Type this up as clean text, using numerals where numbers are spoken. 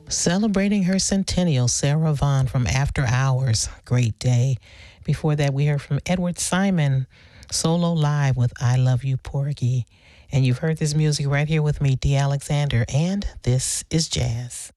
Celebrating her centennial, Sarah Vaughan from After Hours, Great Day. Before that, we heard from Edward Simon, solo live with I Love You, Porgy. And you've heard this music right here with me, Dee Alexander, and this is Jazz.